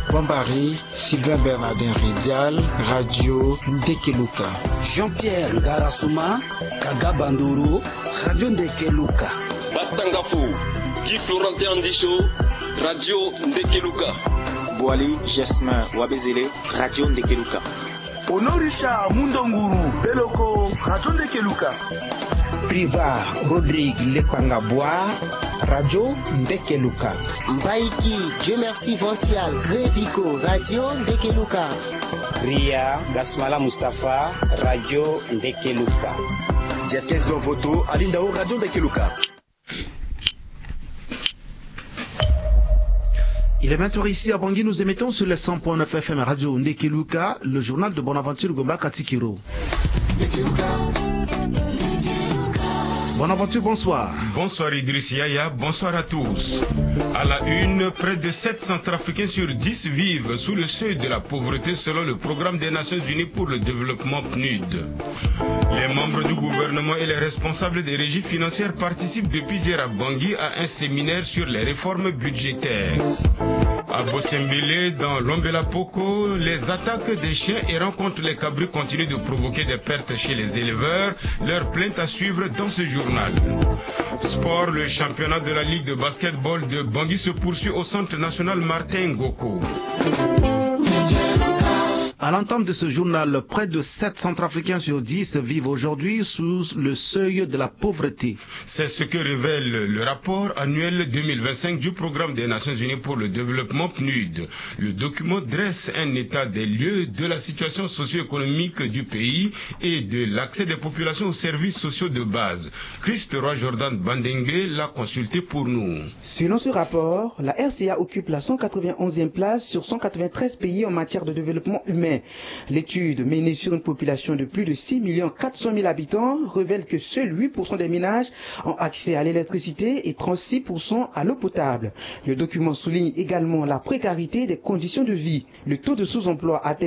Bombari, Sylvain Bernardin Ridial, Radio Ndekeluka. Jean-Pierre Ngarasuma, Kaga Banduru, Radio Ndekeluka. Batangafu, Guy Florentin Andicho, Radio Ndekeluka. Boali Jasmin Wabezele, Radio Ndekeluka. Honorisha Mundonguru, Beloko, Radio Ndekeluka. Priva Rodrigue Lepangabwa, Radio Ndekeluka. Mbaiki, Dieu merci Vincial, Grévico, Radio Ndekeluka. Ria Gasmala Mustafa, Radio Ndekeluka. Jeskens Dovoto, Alindao, Radio Ndekeluka. Il est 20h ici à Bangui, nous émettons sur les 100.9 FM Radio Ndekeluka, le journal de Bonaventure Gomba Katikiro. Bonaventure, bonsoir. Bonsoir Idriss Yaya, bonsoir à tous. À la une, près de 7 Centrafricains sur 10 vivent sous le seuil de la pauvreté selon le programme des Nations Unies pour le développement PNUD. Les membres du gouvernement et les responsables des régies financières participent depuis hier à Bangui à un séminaire sur les réformes budgétaires. À Bossembele, dans l'Ombela Poko, les attaques des chiens errants contre les cabris continuent de provoquer des pertes chez les éleveurs. Leur plainte à suivre dans ce journal. Sport, le championnat de la Ligue de basketball de Bangui se poursuit au centre national Martin Ngoko. À l'entame de ce journal, près de 7 Centrafricains sur 10 vivent aujourd'hui sous le seuil de la pauvreté. C'est ce que révèle le rapport annuel 2025 du Programme des Nations Unies pour le développement PNUD. Le document dresse un état des lieux de la situation socio-économique du pays et de l'accès des populations aux services sociaux de base. Christ Roy Jordan Bandengue l'a consulté pour nous. Selon ce rapport, la RCA occupe la 191e place sur 193 pays en matière de développement humain. L'étude menée sur une population de plus de 6 400 000 habitants révèle que seuls 8% des ménages ont accès à l'électricité et 36% à l'eau potable. Le document souligne également la précarité des conditions de vie. Le taux de sous-emploi atteint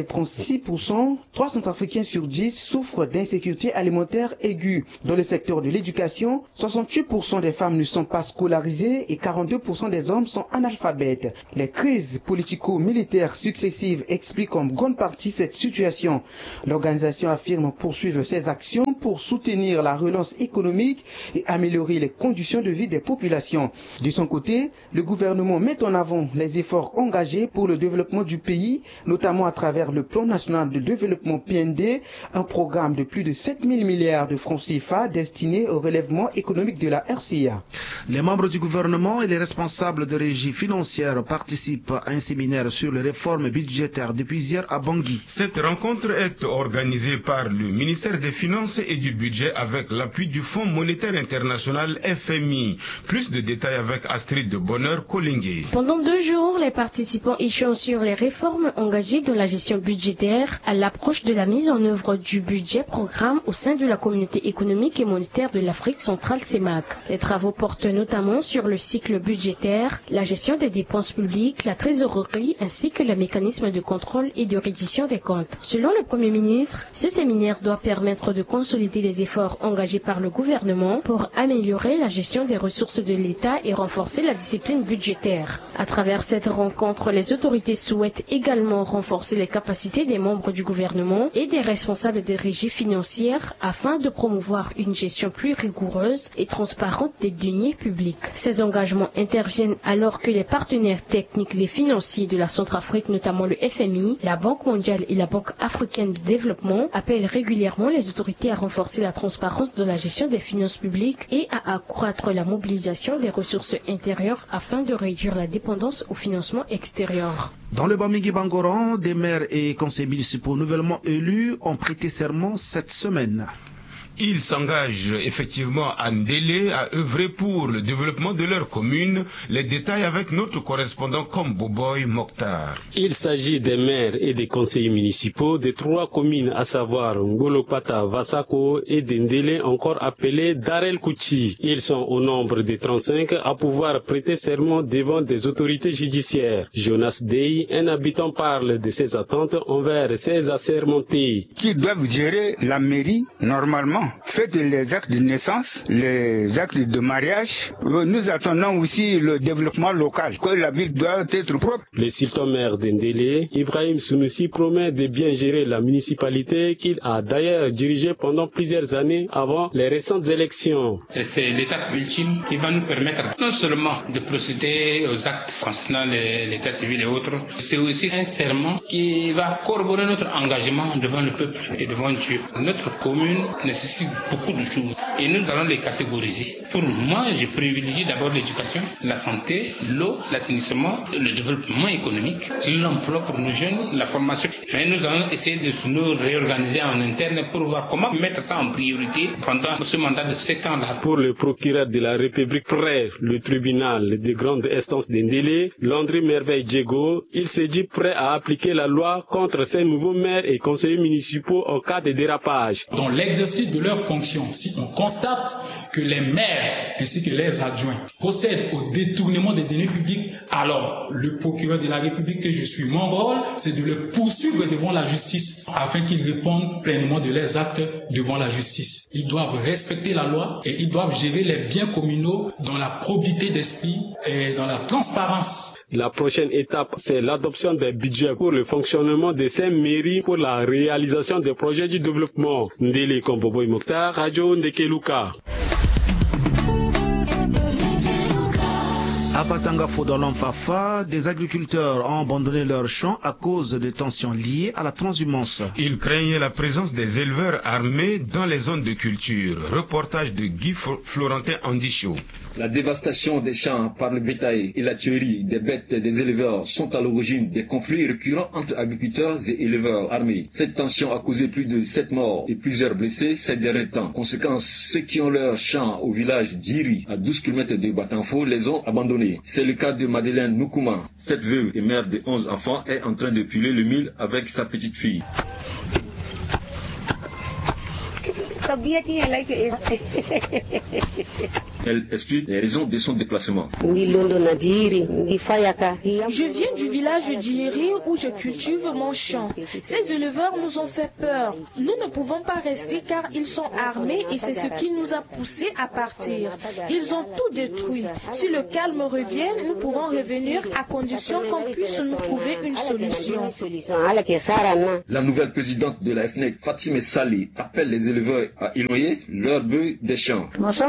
36%. 3 Centrafricains sur 10 souffrent d'insécurité alimentaire aiguë. Dans le secteur de l'éducation, 68% des femmes ne sont pas scolarisées et 42% des hommes sont analphabètes. Les crises politico-militaires successives expliquent en grande partie cette situation. L'organisation affirme poursuivre ses actions pour soutenir la relance économique et améliorer les conditions de vie des populations. De son côté, le gouvernement met en avant les efforts engagés pour le développement du pays, notamment à travers le plan national de développement PND, un programme de plus de 7 000 milliards de francs CFA destiné au relèvement économique de la RCA. Les membres du gouvernement et les responsables de régie financière participent à un séminaire sur les réformes budgétaires depuis hier à Bangui. Cette rencontre est organisée par le ministère des Finances et du Budget avec l'appui du Fonds monétaire international FMI. Plus de détails avec Astrid de Bonheur Kolingue. Pendant 2 jours, les participants échangent sur les réformes engagées dans la gestion budgétaire à l'approche de la mise en œuvre du budget programme au sein de la communauté économique et monétaire de l'Afrique centrale CEMAC. Les travaux portent notamment sur le cycle budgétaire, la gestion des dépenses publiques, la trésorerie ainsi que le mécanisme de contrôle et de reddition des comptes. Selon le Premier ministre, ce séminaire doit permettre de consolider les efforts engagés par le gouvernement pour améliorer la gestion des ressources de l'État et renforcer la discipline budgétaire. À travers cette rencontre, les autorités souhaitent également renforcer les capacités des membres du gouvernement et des responsables des régies financières afin de promouvoir une gestion plus rigoureuse et transparente des deniers publics. Ces engagements interviennent alors que les partenaires techniques et financiers de la Centrafrique, notamment le FMI, la Banque mondiale et la Banque africaine de développement appellent régulièrement les autorités à renforcer la transparence de la gestion des finances publiques et à accroître la mobilisation des ressources intérieures afin de réduire la dépendance au financement extérieur. Dans le Bamingui-Bangoran, des maires et conseillers municipaux nouvellement élus ont prêté serment cette semaine. Ils s'engagent effectivement à Ndélé à œuvrer pour le développement de leur commune. Les détails avec notre correspondant comme Boboy Mokhtar. Il s'agit des maires et des conseillers municipaux de 3 communes, à savoir Ngolopata, Vassako et Ndélé, encore appelés Darel Kouchi. Ils sont au nombre de 35 à pouvoir prêter serment devant des autorités judiciaires. Jonas Dey, un habitant, parle de ses attentes envers ses assermentés. Qui doivent gérer la mairie normalement enfants. Faites les actes de naissance, les actes de mariage. Nous attendons aussi le développement local, que la ville doit être propre. Le sultan maire d'Endélé, Ibrahim Sunusi, promet de bien gérer la municipalité qu'il a d'ailleurs dirigée pendant plusieurs années avant les récentes élections. Et c'est l'étape ultime qui va nous permettre non seulement de procéder aux actes concernant l'état civil et autres, c'est aussi un serment qui va corroborer notre engagement devant le peuple et devant Dieu. Notre commune nécessite beaucoup de choses et nous allons les catégoriser. Pour moi, je privilégie d'abord l'éducation, la santé, l'eau, l'assainissement, le développement économique, l'emploi pour nos jeunes, la formation. Mais nous allons essayer de nous réorganiser en interne pour voir comment mettre ça en priorité pendant ce mandat de 7 ans-là. Pour le procureur de la République près le tribunal de grande instance d'Endélé, Landry Merveille Diego, il s'est dit prêt à appliquer la loi contre ces nouveaux maires et conseillers municipaux en cas de dérapage. Dans l'exercice de leurs fonctions, si on constate que les maires ainsi que les adjoints procèdent au détournement des deniers publics, alors le procureur de la République que je suis, mon rôle, c'est de le poursuivre devant la justice afin qu'ils répondent pleinement de leurs actes devant la justice. Ils doivent respecter la loi et ils doivent gérer les biens communaux dans la probité d'esprit et dans la transparence. La prochaine étape, c'est l'adoption des budgets pour le fonctionnement de ces mairies pour la réalisation des projets du développement. Ndélé Komboboy Mokhtar, Radio Ndekeluka. À Batangafo, dans l'Amfafa, des agriculteurs ont abandonné leurs champs à cause de tensions liées à la transhumance. Ils craignaient la présence des éleveurs armés dans les zones de culture. Reportage de Guy Florentin Andicho. La dévastation des champs par le bétail et la tuerie des bêtes des éleveurs sont à l'origine des conflits récurrents entre agriculteurs et éleveurs armés. Cette tension a causé plus de 7 morts et plusieurs blessés ces derniers temps. Conséquence, ceux qui ont leurs champs au village d'Iri, à 12 km de Batanfo, les ont abandonnés. C'est le cas de Madeleine Noukouma. Cette veuve et mère de 11 enfants est en train de piler le mil avec sa petite fille. Elle explique les raisons de son déplacement. Je viens du village de Djiri où je cultive mon champ. Ces éleveurs nous ont fait peur. Nous ne pouvons pas rester car ils sont armés et c'est ce qui nous a poussés à partir. Ils ont tout détruit. Si le calme revient, nous pourrons revenir à condition qu'on puisse nous trouver une solution. La nouvelle présidente de la FNEC, Fatime Sali, appelle les éleveurs à éloigner leurs bœufs des champs.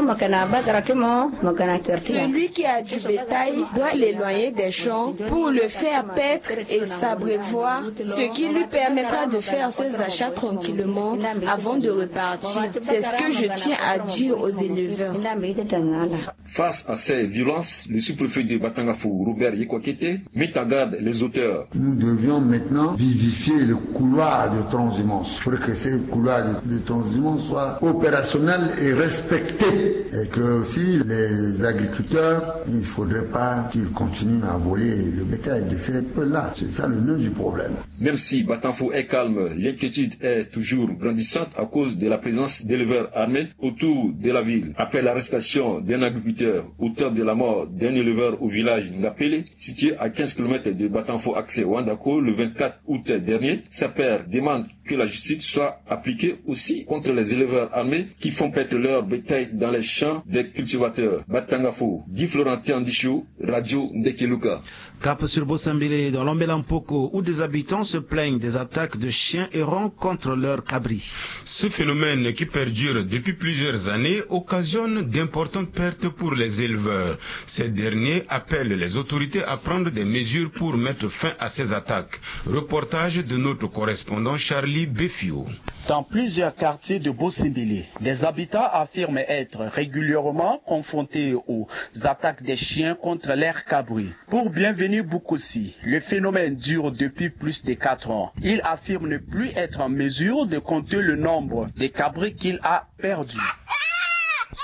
Celui qui a du bétail doit l'éloigner des champs pour le faire paître et s'abreuvoir, ce qui lui permettra de faire ses achats tranquillement avant de repartir. C'est ce que je tiens à dire aux éleveurs. Face à ces violences, le sous-préfet de Batangafo, Robert Yekwakete, met en garde les auteurs. Nous devions maintenant vivifier le couloir de transhumance pour que ces couloirs de transhumance soient opérationnels et respectés. Et que aussi les agriculteurs, il ne faudrait pas qu'ils continuent à voler le bétail de ces peuples-là. C'est ça le nœud du problème. Même si Batanfo est calme, l'inquiétude est toujours grandissante à cause de la présence d'éleveurs armés autour de la ville. Après l'arrestation d'un agriculteur, auteur de la mort d'un éleveur au village Ngapele, situé à 15 km de Batanfo accès Wandako le 24 août dernier, sa père demande que la justice soit appliquée aussi contre les éleveurs armés qui font perdre leur bétail dans les champs des cultivateurs. Batangafo, Guy Florentin Andicho, Radio Ndekeluka. Cap sur Bossambélé, dans l'Ambelampoko, où des habitants se plaignent des attaques de chiens errants contre leurs cabris. Ce phénomène qui perdure depuis plusieurs années occasionne d'importantes pertes pour les éleveurs. Ces derniers appellent les autorités à prendre des mesures pour mettre fin à ces attaques. Reportage de notre correspondant Charlie Befio. Dans plusieurs quartiers de Bossambélé, des habitants affirment être régulièrement confrontés aux attaques des chiens contre leurs cabris. Pour Bienvenue Boukossi, le phénomène dure depuis plus de 4 ans. Il affirme ne plus être en mesure de compter le nombre de cabris qu'il a perdus.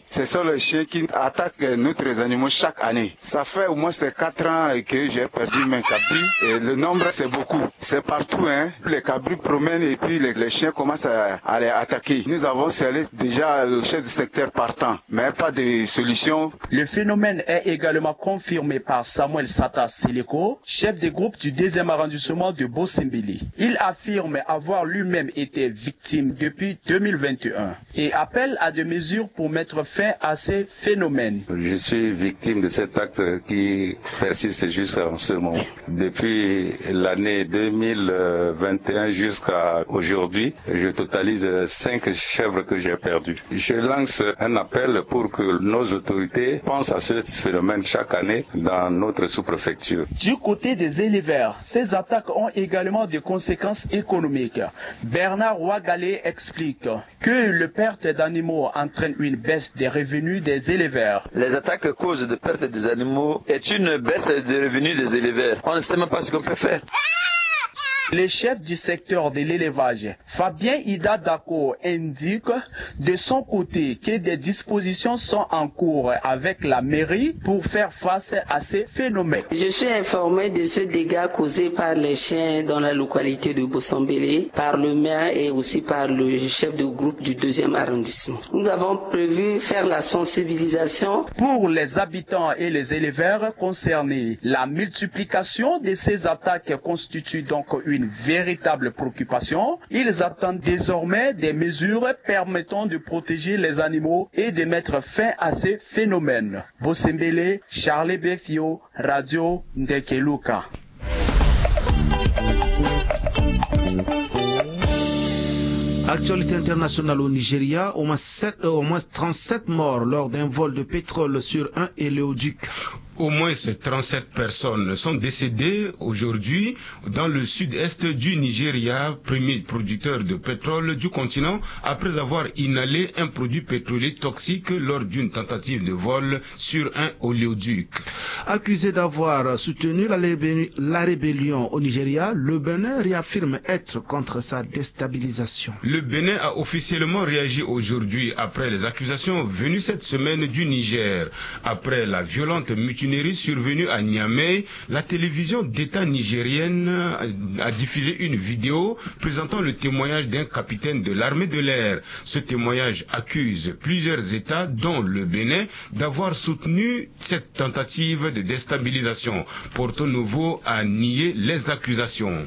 Ce sont les chiens qui attaquent notre animaux chaque année. Ça fait au moins 4 ans que j'ai perdu mes cabris et le nombre c'est beaucoup. C'est partout, hein. Les cabris promènent et puis les chiens commencent à les attaquer. Nous avons scellé déjà le chef du secteur partant, mais pas de solution. Le phénomène est également confirmé par Samuel Sata Seleko, chef de groupe du 2e arrondissement de Bossembélé. Il affirme avoir lui-même été victime depuis 2021 et appelle à des mesures pour mettre fin à ces phénomènes. Je suis victime de cet acte qui persiste jusqu'à ce moment. Depuis l'année 2021 jusqu'à aujourd'hui, je totalise 5 chèvres que j'ai perdues. Je lance un appel pour que nos autorités pensent à ce phénomène chaque année dans notre sous-préfecture. Du côté des éleveurs, ces attaques ont également des conséquences économiques. Bernard Ouagalé explique que le perte d'animaux entraîne une baisse des revenus des éleveurs. Les attaques causent de perte des animaux est une baisse des revenus des éleveurs. On ne sait même pas ce qu'on peut faire. Le chef du secteur de l'élevage, Fabien Ida Dako, indique de son côté que des dispositions sont en cours avec la mairie pour faire face à ces phénomènes. Je suis informé de ce dégât causé par les chiens dans la localité de Bossembélé, par le maire et aussi par le chef de groupe du 2e arrondissement. Nous avons prévu faire la sensibilisation. Pour les habitants et les éleveurs concernés, la multiplication de ces attaques constitue donc une véritable préoccupation. Ils attendent désormais des mesures permettant de protéger les animaux et de mettre fin à ces phénomènes. Bossembélé, Charles Befio, Radio Ndekeluka. Actualité internationale au Nigeria, au moins 37 morts lors d'un vol de pétrole sur un oléoduc. Au moins 37 personnes sont décédées aujourd'hui dans le sud-est du Nigeria, premier producteur de pétrole du continent, après avoir inhalé un produit pétrolier toxique lors d'une tentative de vol sur un oléoduc. Accusé d'avoir soutenu la rébellion au Nigeria, le Bénin réaffirme être contre sa déstabilisation. Le Bénin a officiellement réagi aujourd'hui après les accusations venues cette semaine du Niger. Après la violente mutinerie survenue à Niamey, la télévision d'État nigérienne a diffusé une vidéo présentant le témoignage d'un capitaine de l'armée de l'air. Ce témoignage accuse plusieurs États, dont le Bénin, d'avoir soutenu cette tentative de déstabilisation. Porto Novo a nié les accusations.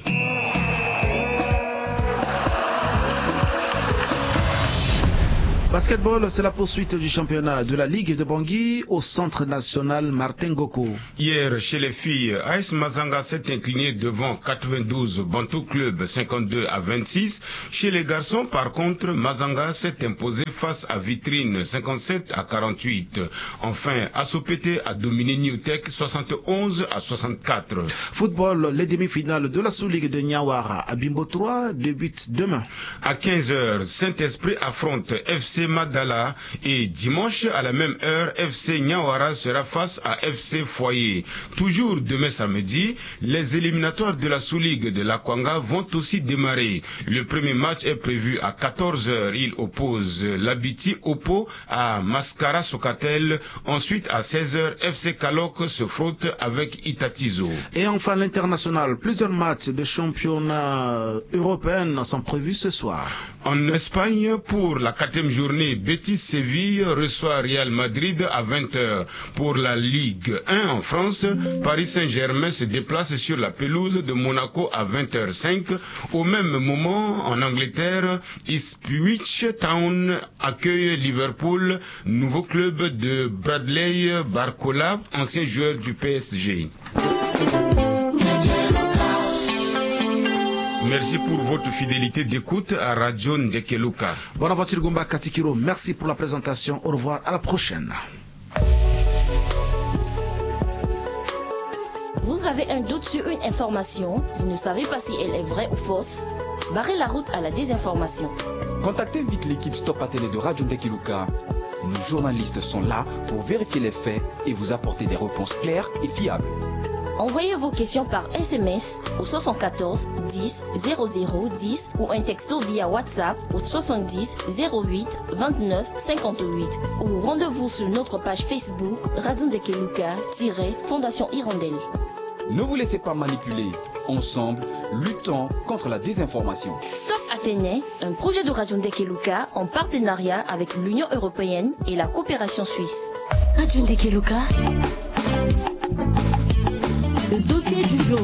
Basketball, c'est la poursuite du championnat de la Ligue de Bangui au centre national Martin Goko. Hier, chez les filles, AS Mazanga s'est incliné devant 92 Bantou Club 52-26. Chez les garçons, par contre, Mazanga s'est imposé face à Vitrine 57-48. Enfin, Asopete a dominé Newtek 71-64. Football, les demi-finales de la Sous-Ligue de Niawara à Bimbo 3 débutent demain. À 15h, Saint-Esprit affronte FC Madala et dimanche à la même heure, FC Niawara sera face à FC Foyer. Toujours demain samedi, les éliminatoires de la Sous-Ligue de l'Akwanga vont aussi démarrer. Le premier match est prévu à 14h. Il oppose l'Abiti Oppo à Mascara Sokatel. Ensuite à 16h, FC Kalok se frotte avec Itatizo. Et enfin l'international, plusieurs matchs de championnat européen sont prévus ce soir. En Espagne, pour la 4e journée, Betis Séville reçoit Real Madrid à 20h. Pour la Ligue 1 en France, Paris Saint-Germain se déplace sur la pelouse de Monaco à 20h05. Au même moment, en Angleterre, Ipswich Town accueille Liverpool, nouveau club de Bradley Barcola, ancien joueur du PSG. Merci pour votre fidélité d'écoute à Radio Ndekeluka. Bonaventure Gomba Katikiro, merci pour la présentation. Au revoir, à la prochaine. Vous avez un doute sur une information, vous ne savez pas si elle est vraie ou fausse? Barrez la route à la désinformation. Contactez vite l'équipe Stop à Télé de Radio Ndekeluka. Nos journalistes sont là pour vérifier les faits et vous apporter des réponses claires et fiables. Envoyez vos questions par SMS au 74 10 00 10 ou un texto via WhatsApp au 70 08 29 58 ou rendez-vous sur notre page Facebook Radio Ndekeluka-Fondation Hirondelle. Ne vous laissez pas manipuler. Ensemble, luttons contre la désinformation. Stop Athénée, un projet de Radio Ndekeluka en partenariat avec l'Union européenne et la coopération suisse. Radio Ndekeluka. Le dossier du jour.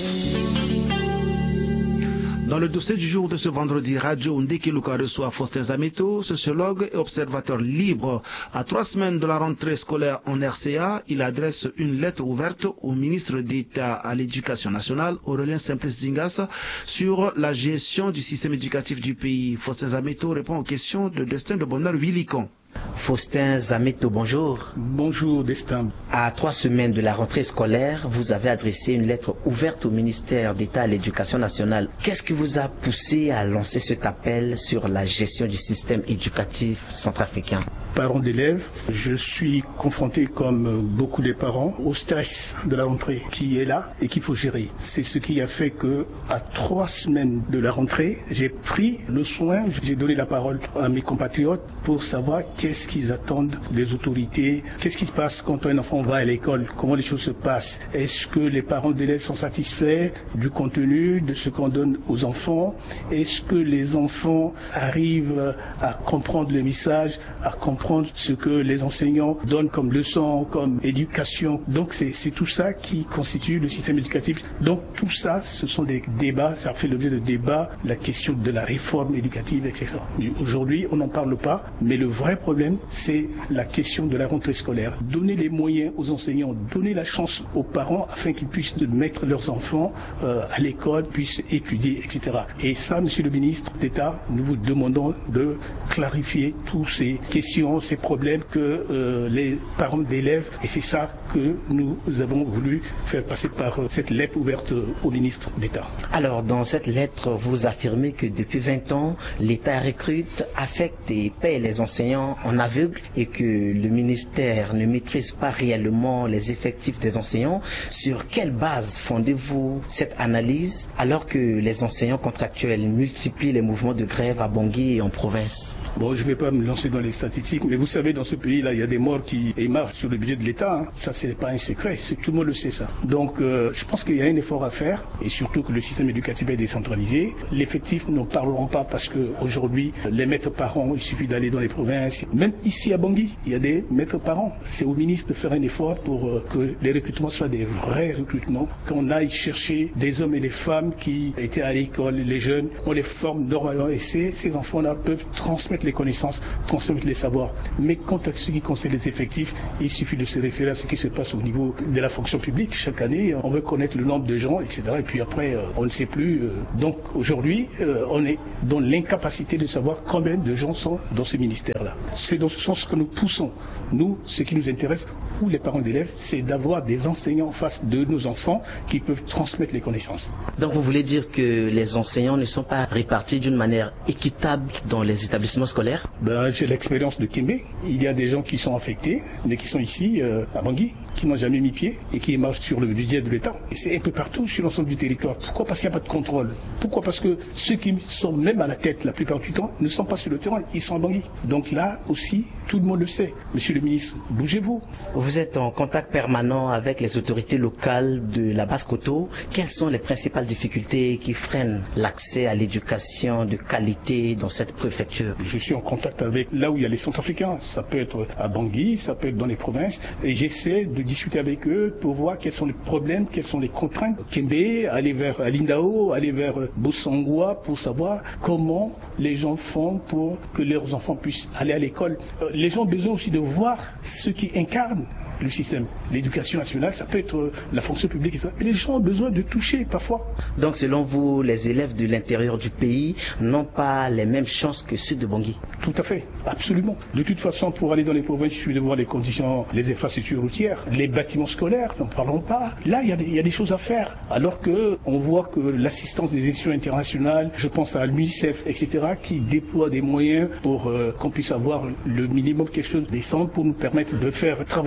Dans le dossier du jour de ce vendredi, Radio Ndekeluka reçoit Faustin Zameto, sociologue et observateur libre. À 3 semaines de la rentrée scolaire en RCA, il adresse une lettre ouverte au ministre d'État à l'Éducation nationale, Aurélien Simplice Zingas, sur la gestion du système éducatif du pays. Faustin Zameto répond aux questions de Destin de Bonheur Willicon. Faustin Zameto, bonjour. Bonjour Destin. À 3 semaines de la rentrée scolaire, vous avez adressé une lettre ouverte au ministère d'État à l'Éducation nationale. Qu'est-ce qui vous a poussé à lancer cet appel sur la gestion du système éducatif centrafricain? Parents d'élèves, je suis confronté comme beaucoup de parents au stress de la rentrée qui est là et qu'il faut gérer. C'est ce qui a fait que à 3 semaines de la rentrée, j'ai pris le soin, j'ai donné la parole à mes compatriotes pour savoir qu'est-ce qu'ils attendent des autorités, qu'est-ce qui se passe quand un enfant va à l'école, comment les choses se passent. Est-ce que les parents d'élèves sont satisfaits du contenu, de ce qu'on donne aux enfants? Est-ce que les enfants arrivent à comprendre le message, à comprendre ce que les enseignants donnent comme leçon, comme éducation? Donc c'est tout ça qui constitue le système éducatif. Donc tout ça, ce sont des débats, ça fait l'objet de débats, la question de la réforme éducative, etc. Aujourd'hui, on n'en parle pas, mais le vrai problème, c'est la question de la rentrée scolaire. Donner les moyens aux enseignants, donner la chance aux parents afin qu'ils puissent mettre leurs enfants à l'école, puissent étudier, etc. Et ça, monsieur le ministre d'État, nous vous demandons de clarifier toutes ces questions, ces problèmes que les parents d'élèves, et c'est ça que nous avons voulu faire passer par cette lettre ouverte au ministre d'État. Alors, dans cette lettre, vous affirmez que depuis 20 ans, l'État recrute, affecte et paie les enseignants en aveugle et que le ministère ne maîtrise pas réellement les effectifs des enseignants. Sur quelle base fondez-vous cette analyse alors que les enseignants contractuels multiplient les mouvements de grève à Bangui et en province? Bon, je ne vais pas me lancer dans les statistiques, mais vous savez, dans ce pays-là, il y a des morts qui émargent sur le budget de l'État. Ça, ce n'est pas un secret, tout le monde le sait ça. Donc, je pense qu'il y a un effort à faire, et surtout que le système éducatif est décentralisé. L'effectif, nous n'en parlerons pas parce qu'aujourd'hui, les maîtres parents, il suffit d'aller dans les provinces. Même ici à Bangui, il y a des maîtres parents. C'est au ministre de faire un effort pour que les recrutements soient des vrais recrutements, qu'on aille chercher des hommes et des femmes qui étaient à l'école, les jeunes, on les forme normalement, et ces enfants-là peuvent transmettre les connaissances, transmettre les savoirs. Mais quant à ce qui concerne les effectifs, il suffit de se référer à ce qui se passe au niveau de la fonction publique. Chaque année, on veut connaître le nombre de gens, etc. Et puis après, on ne sait plus. Donc aujourd'hui, on est dans l'incapacité de savoir combien de gens sont dans ce ministère-là. C'est dans ce sens que nous poussons. Nous, ce qui nous intéresse, ou les parents d'élèves, c'est d'avoir des enseignants en face de nos enfants qui peuvent transmettre les connaissances. Donc vous voulez dire que les enseignants ne sont pas répartis d'une manière équitable dans les établissements scolaires? J'ai l'expérience de Kimbe. Il y a des gens qui sont affectés, mais qui sont ici à Bangui, qui n'ont jamais mis pied et qui marchent sur le budget de l'État. Et c'est un peu partout sur l'ensemble du territoire. Pourquoi? Parce qu'il n'y a pas de contrôle. Pourquoi? Parce que ceux qui sont même à la tête la plupart du temps ne sont pas sur le terrain, ils sont à Bangui. Donc là aussi, tout le monde le sait. Monsieur le ministre, bougez-vous. Vous êtes en contact permanent avec les autorités locales de la Basse-Koto. Quelles sont les principales difficultés qui freinent l'accès à l'éducation de qualité dans cette préfecture? Je suis en contact avec là où il y a les Centrafricains. Ça peut être à Bangui, ça peut être dans les provinces. Et j'essaie de discuter avec eux pour voir quels sont les problèmes, quelles sont les contraintes. Kembe, aller vers Lindao, aller vers Bosangwa pour savoir comment les gens font pour que leurs enfants puissent aller à l'école. Les gens ont besoin aussi de voir ceux qui incarnent le système. L'éducation nationale, ça peut être la fonction publique et ça. Mais les gens ont besoin de toucher parfois. Donc selon vous, les élèves de l'intérieur du pays n'ont pas les mêmes chances que ceux de Bangui? Tout à fait, absolument. De toute façon, pour aller dans les provinces, il suffit de voir les conditions, les infrastructures routières, les bâtiments scolaires, n'en parlons pas. Là, il y a des choses à faire. Alors que on voit que l'assistance des institutions internationales, je pense à l'UNICEF, etc., qui déploie des moyens pour qu'on puisse avoir le minimum quelque chose de décent pour nous permettre de faire travailler nos enfants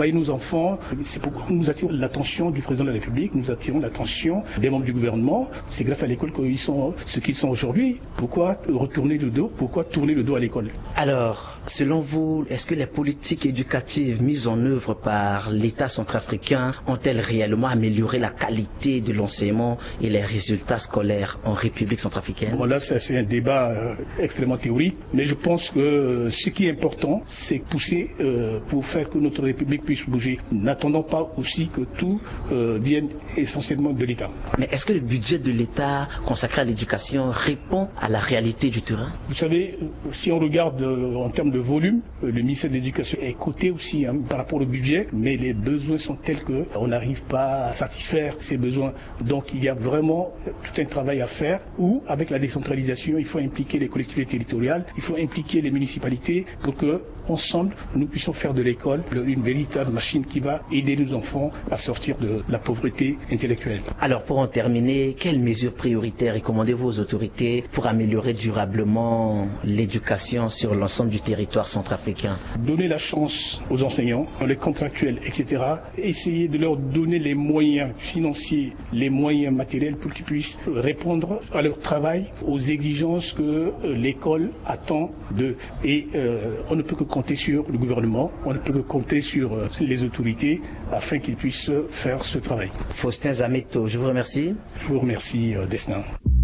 enfants. C'est pourquoi nous attirons l'attention du président de la République, nous attirons l'attention des membres du gouvernement. C'est grâce à l'école qu'ils sont ce qu'ils sont aujourd'hui. Pourquoi retourner le dos? Pourquoi tourner le dos à l'école? Alors, selon vous, est-ce que les politiques éducatives mises en œuvre par l'État centrafricain ont-elles réellement amélioré la qualité de l'enseignement et les résultats scolaires en République centrafricaine? Bon, là, c'est un débat extrêmement théorique, mais je pense que ce qui est important, c'est pousser pour faire que notre République puisse bouger. N'attendons pas aussi que tout vienne essentiellement de l'État. Mais est-ce que le budget de l'État consacré à l'éducation répond à la réalité du terrain? Vous savez, si on regarde en termes de volume, le ministère de l'Éducation est coté aussi par rapport au budget, mais les besoins sont tels qu'on n'arrive pas à satisfaire ces besoins. Donc il y a vraiment tout un travail à faire où, avec la décentralisation, il faut impliquer les collectivités territoriales, il faut impliquer les municipalités pour que, ensemble, nous puissions faire de l'école une véritable machine qui va aider nos enfants à sortir de la pauvreté intellectuelle. Alors pour en terminer, quelles mesures prioritaires recommandez-vous aux autorités pour améliorer durablement l'éducation sur l'ensemble du territoire centrafricain? Donner la chance aux enseignants, les contractuels, etc. Essayer de leur donner les moyens financiers, les moyens matériels pour qu'ils puissent répondre à leur travail, aux exigences que l'école attend d'eux. Et on ne peut que compter sur le gouvernement, on ne peut que compter sur les autorités afin qu'ils puissent faire ce travail. Faustin Zameto, je vous remercie. Je vous remercie, Destin.